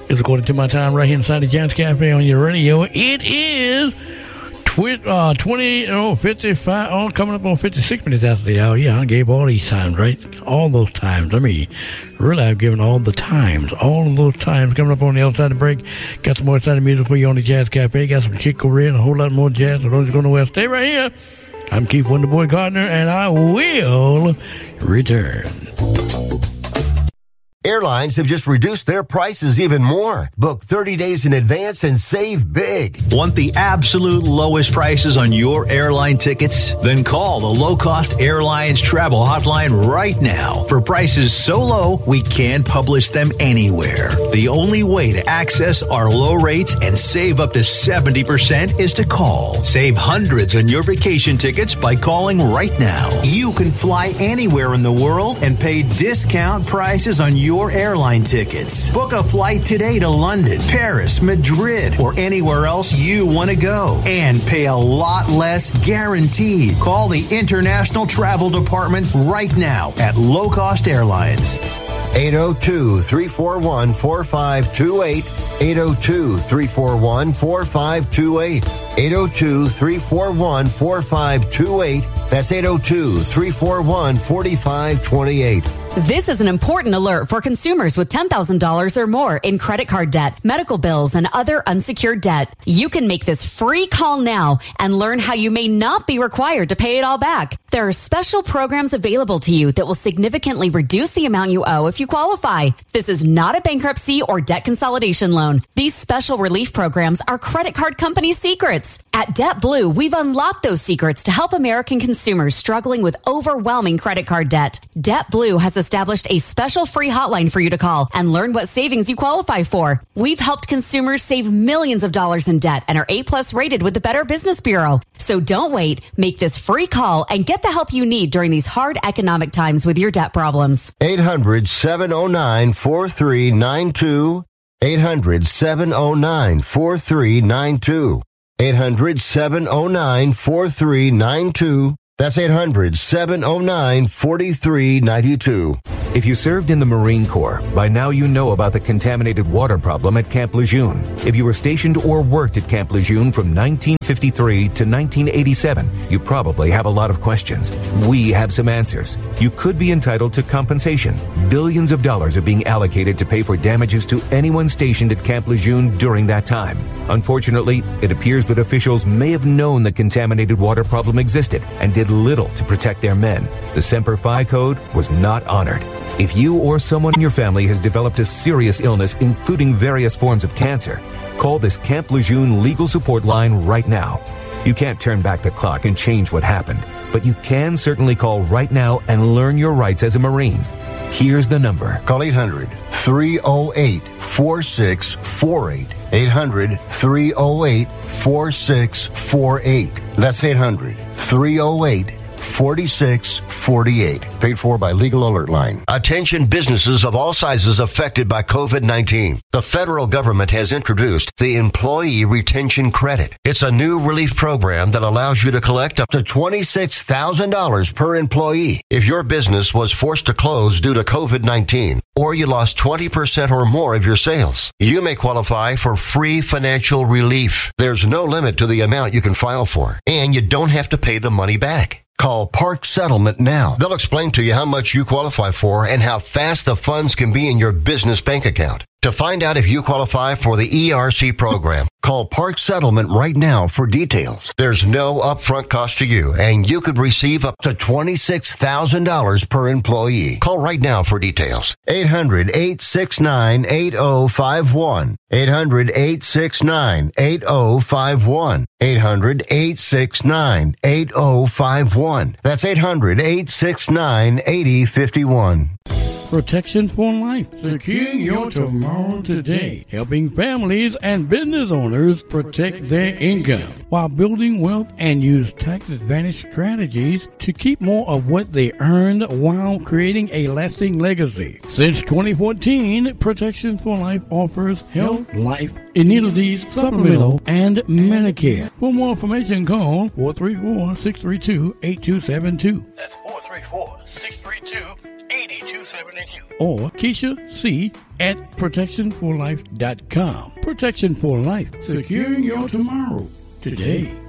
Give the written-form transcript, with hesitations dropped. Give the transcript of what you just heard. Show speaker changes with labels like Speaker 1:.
Speaker 1: It's according to my time right here inside the Jazz Cafe on your radio. It is 55, coming up on 56 minutes after the hour. Yeah, I gave all these times, right? All those times. I mean, really, I've given all the times. All of those times coming up on the other side of the break. Got some more exciting music for you on the Jazz Cafe. Got some Chick Corea and a whole lot more jazz. So don't go nowhere. Stay right here. I'm Keith Wonderboy Gardner, and I will return.
Speaker 2: Airlines have just reduced their prices even more. Book 30 days in advance and save big.
Speaker 3: Want the absolute lowest prices on your airline tickets? Then call the Low Cost Airlines Travel Hotline right now. For prices so low, we can't publish them anywhere. The only way to access our low rates and save up to 70% is to call. Save hundreds on your vacation tickets by calling right now. You can fly anywhere in the world and pay discount prices on your airline tickets. Book a flight today to London, Paris, Madrid, or anywhere else you want to go and pay a lot less guaranteed. Call the International Travel Department right now at Low Cost Airlines.
Speaker 2: 802-341-4528. 802-341-4528. 802-341-4528. That's 802-341-4528.
Speaker 4: This is an important alert for consumers with $10,000 or more in credit card debt, medical bills, and other unsecured debt. You can make this free call now and learn how you may not be required to pay it all back. There are special programs available to you that will significantly reduce the amount you owe if you qualify. This is not a bankruptcy or debt consolidation loan. These special relief programs are credit card company secrets. At DebtBlue, we've unlocked those secrets to help American consumers struggling with overwhelming credit card debt. DebtBlue has established a special free hotline for you to call and learn what savings you qualify for. We've helped consumers save millions of dollars in debt and are A+ rated with the Better Business Bureau. So don't wait. Make this free call and get the help you need during these hard economic times with your debt problems.
Speaker 2: 800-709-4392. 800-709-4392. 800-709-4392. That's 800-709-4392.
Speaker 5: If you served in the Marine Corps, by now you know about the contaminated water problem at Camp Lejeune. If you were stationed or worked at Camp Lejeune from 1953 to 1987, you probably have a lot of questions. We have some answers. You could be entitled to compensation. Billions of dollars are being allocated to pay for damages to anyone stationed at Camp Lejeune during that time. Unfortunately, it appears that officials may have known the contaminated water problem existed and did little to protect their men. The Semper Fi code was not honored. If you or someone in your family has developed a serious illness, including various forms of cancer, call this Camp Lejeune legal support line right now. You can't turn back the clock and change what happened, but you can certainly call right now and learn your rights as a Marine. Here's the number.
Speaker 2: Call 800-308-4648. 800-308-4648. That's 800-308-4648. Paid for by Legal Alert Line. Attention businesses of all sizes affected by COVID-19. The federal government has introduced the Employee Retention Credit. It's a new relief program that allows you to collect up to $26,000 per employee. If your business was forced to close due to COVID-19, or you lost 20% or more of your sales, you may qualify for free financial relief. There's no limit to the amount you can file for, and you don't have to pay the money back. Call Park Settlement now. They'll explain to you how much you qualify for and how fast the funds can be in your business bank account. To find out if you qualify for the ERC program, call Park Settlement right now for details. There's no upfront cost to you, and you could receive up to $26,000 per employee. Call right now for details. 800-869-8051. 800-869-8051. 800-869-8051. That's 800-869-8051.
Speaker 1: Protection for Life, securing your tomorrow today, helping families and business owners protect their income while building wealth and use tax advantage strategies to keep more of what they earned while creating a lasting legacy. Since 2014, Protection for Life offers health, life, annuities, supplemental, and Medicare. For more information, call 434-632-8272. That's 434-632-8272. Or Keisha C. at protectionforlife.com. Protection for Life, securing your tomorrow today.